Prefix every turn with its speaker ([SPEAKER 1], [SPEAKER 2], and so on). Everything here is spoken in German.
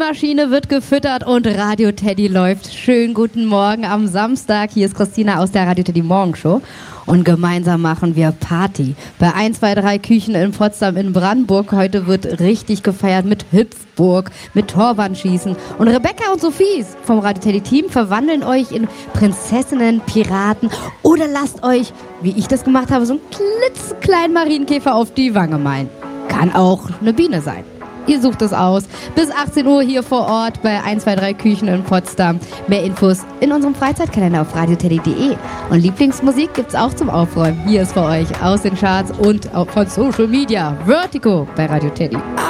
[SPEAKER 1] Spülmaschine wird gefüttert und Radio Teddy läuft. Schönen guten Morgen am Samstag. Hier ist Christina aus der Radio Teddy Morgenshow. Und gemeinsam machen wir Party. Bei 1, 2, 3 Küchen in Potsdam in Brandenburg. Heute wird richtig gefeiert mit Hüpfburg, mit Torwandschießen. Und Rebecca und Sophies vom Radio Teddy Team verwandeln euch in Prinzessinnen, Piraten oder lasst euch, wie ich das gemacht habe, so einen klitzekleinen Marienkäfer auf die Wange malen. Kann auch eine Biene sein. Ihr sucht es aus. Bis 18 Uhr hier vor Ort bei 1, 2, 3 Küchen in Potsdam. Mehr Infos in unserem Freizeitkalender auf radioteddy.de. Und Lieblingsmusik gibt's auch zum Aufräumen. Hier ist für euch aus den Charts und auch von Social Media Vertigo bei Radio Teddy.